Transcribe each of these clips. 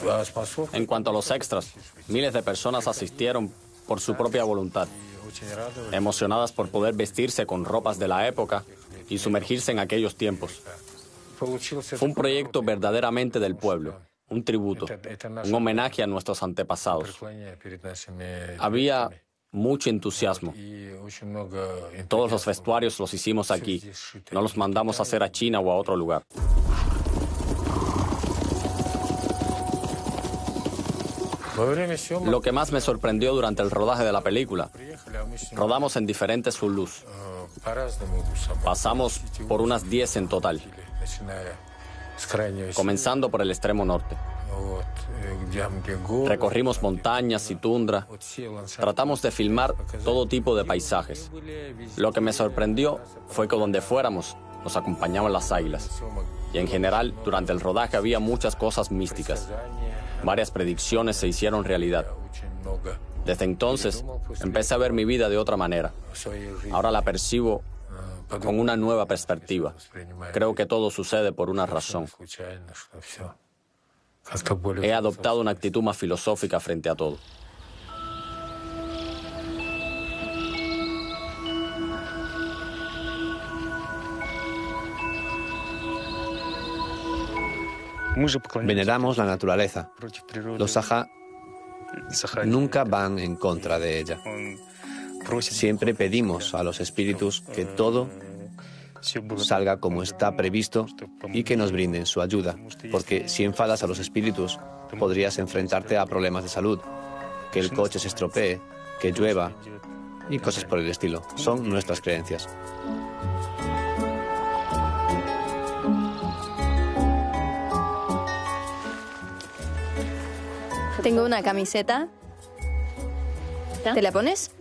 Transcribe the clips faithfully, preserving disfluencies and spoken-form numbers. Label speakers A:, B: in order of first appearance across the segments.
A: En cuanto a los extras, miles de personas asistieron por su propia voluntad, emocionadas por poder vestirse con ropas de la época y sumergirse en aquellos tiempos. Fue un proyecto verdaderamente del pueblo, un tributo, un homenaje a nuestros antepasados. Había mucho entusiasmo. Todos los vestuarios los hicimos aquí, no los mandamos a hacer a China o a otro lugar. Lo que más me sorprendió durante el rodaje de la película, rodamos en diferentes Zulús. Pasamos por unas diez en total, comenzando por el extremo norte. Recorrimos montañas y tundra. Tratamos de filmar todo tipo de paisajes. Lo que me sorprendió fue que donde fuéramos nos acompañaban las águilas. Y en general, durante el rodaje había muchas cosas místicas. Varias predicciones se hicieron realidad. Desde entonces, empecé a ver mi vida de otra manera. Ahora la percibo con una nueva perspectiva. Creo que todo sucede por una razón. He adoptado una actitud más filosófica frente a todo.
B: Veneramos la naturaleza. Los Saja nunca van en contra de ella. Siempre pedimos a los espíritus que todo salga como está previsto y que nos brinden su ayuda, porque si enfadas a los espíritus podrías enfrentarte a problemas de salud, que el coche se estropee, que llueva y cosas por el estilo. Son nuestras creencias.
C: Tengo una camiseta. ¿Te la pones?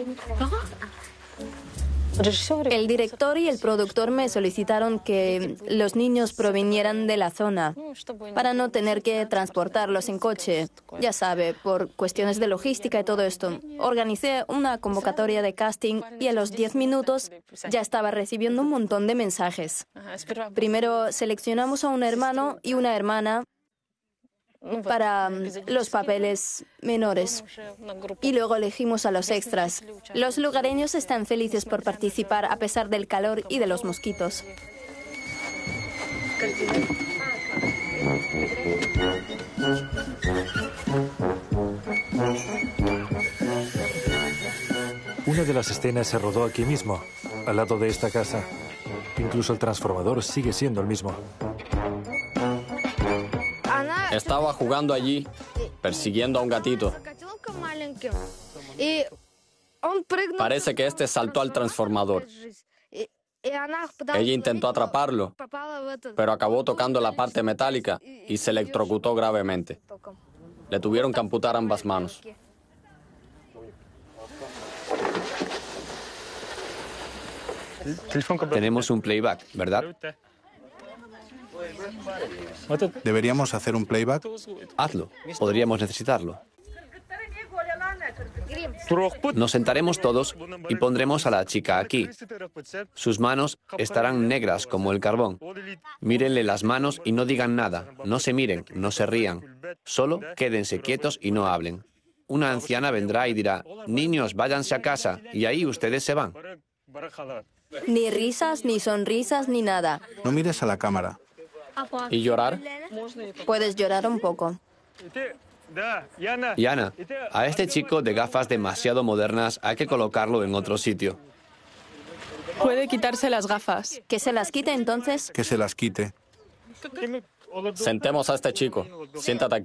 C: El director y el productor me solicitaron que los niños provinieran de la zona para no tener que transportarlos en coche. Ya sabe, por cuestiones de logística y todo esto. Organicé una convocatoria de casting y a los diez minutos ya estaba recibiendo un montón de mensajes. Primero seleccionamos a un hermano y una hermana para los papeles menores. Y luego elegimos a los extras. Los lugareños están felices por participar a pesar del calor y de los mosquitos.
D: Una de las escenas se rodó aquí mismo, al lado de esta casa. Incluso el transformador sigue siendo el mismo.
A: Estaba jugando allí, persiguiendo a un gatito. Parece que este saltó al transformador. Ella intentó atraparlo, pero acabó tocando la parte metálica y se electrocutó gravemente. Le tuvieron que amputar ambas manos.
B: Tenemos un playback, ¿verdad?
E: ¿Deberíamos hacer un playback?
B: Hazlo. Podríamos necesitarlo. Nos sentaremos todos y pondremos a la chica aquí. Sus manos estarán negras como el carbón. Mírenle las manos y no digan nada. No se miren, no se rían. Solo quédense quietos y no hablen. Una anciana vendrá y dirá, niños, váyanse a casa, y ahí ustedes se van.
C: Ni risas, ni sonrisas, ni nada.
E: No mires a la cámara.
A: ¿Y llorar?
C: Puedes llorar un poco.
B: Yana, a este chico de gafas demasiado modernas hay que colocarlo en otro sitio.
F: Puede quitarse las gafas.
C: ¿Que se las quite entonces?
E: Que se las quite.
A: Sentemos a este chico. Siéntate aquí.